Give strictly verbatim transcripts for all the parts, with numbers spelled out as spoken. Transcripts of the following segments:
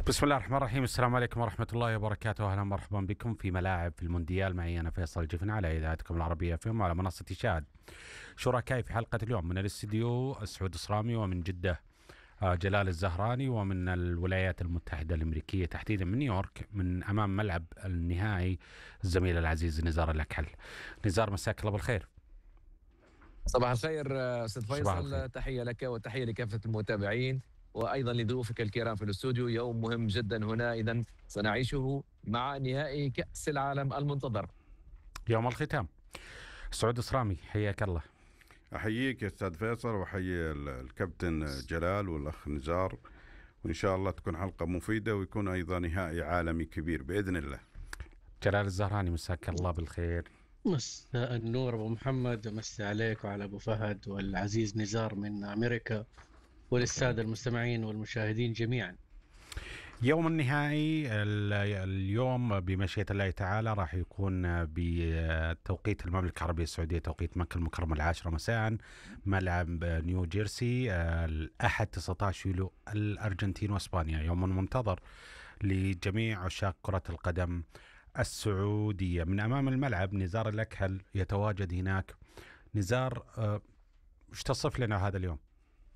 بسم الله الرحمن الرحيم. السلام عليكم ورحمة الله وبركاته. أهلا مرحبا بكم في ملاعب في المونديال. معي أنا فيصل جفن على إذاعتكم العربية فيهم وعلى منصة شاهد. شركائي في حلقة اليوم من الاستديو سعود الصرامي، ومن جدة آه، جلال الزهراني، ومن الولايات المتحدة الأمريكية تحديدا من نيويورك، من أمام ملعب النهائي الزميل العزيز نزار الأكحل. نزار، مساك الله بالخير. صباح الخير استاذ صباح الخير. فيصل، تحيه لك وتحيه لكافه المتابعين وايضا لضيوفك الكرام في الاستوديو. يوم مهم جدا هنا، اذا سنعيشه مع نهائي كاس العالم المنتظر، يوم الختام. سعود الصرامي، حياك الله. أحييك يا أستاذ فيصل، وأحيي ال- الكابتن جلال والأخ نزار، وإن شاء الله تكون حلقة مفيدة ويكون أيضا نهائي عالمي كبير بإذن الله. جلال الزهراني، مساك الله بالخير. مساء النور ابو محمد، مسي عليك وعلى ابو فهد والعزيز نزار من امريكا، وللساده المستمعين والمشاهدين جميعا. يوم النهائي ال- اليوم بمشيئة الله تعالى راح يكون بتوقيت المملكة العربية السعودية، توقيت مكة المكرمة العاشرة مساء، ملعب نيو جيرسي، آه، الأحد تسعة عشر يوليو، الأرجنتين وإسبانيا. يوم منتظر لجميع عشاق كرة القدم السعودية. من أمام الملعب نزار الأكحل يتواجد هناك. نزار، آه، وش تصف لنا هذا اليوم؟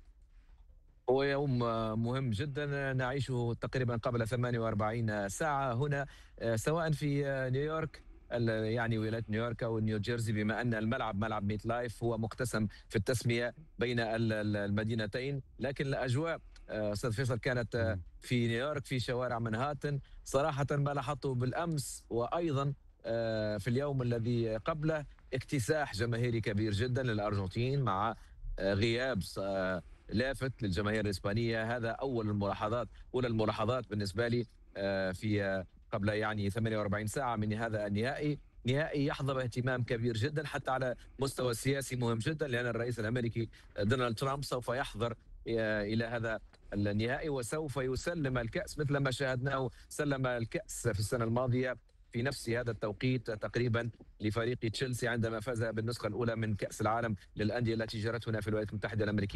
هو يوم مهم جدا نعيشه تقريبا قبل ثمانية وأربعين ساعة هنا، سواء في نيويورك، يعني ولاية نيويورك أو نيو جيرسي، بما أن الملعب ملعب ميت لايف هو مقتسم في التسمية بين المدينتين. لكن الأجواء أستاذ فيصل كانت في نيويورك في شوارع منهاتن صراحة ما لاحظته بالأمس وأيضا في اليوم الذي قبله اكتساح جماهيري كبير جدا للأرجنتين، مع غياب لافت للجماهير الإسبانية. هذا أول الملاحظات أولى الملاحظات بالنسبة لي في قبل يعني ثمانية وأربعين ساعة من هذا النهائي. نهائي يحظى باهتمام كبير جدا حتى على مستوى السياسي، مهم جدا لأن الرئيس الأمريكي دونالد ترامب سوف يحضر إلى هذا النهائي وسوف يسلم الكأس مثل ما شاهدناه سلم الكأس في السنة الماضية في نفس هذا التوقيت تقريبا لفريق تشيلسي عندما فاز بالنسخة الأولى من كأس العالم للأندية التي جرت هنا في الولايات المتحدة الأمريكية.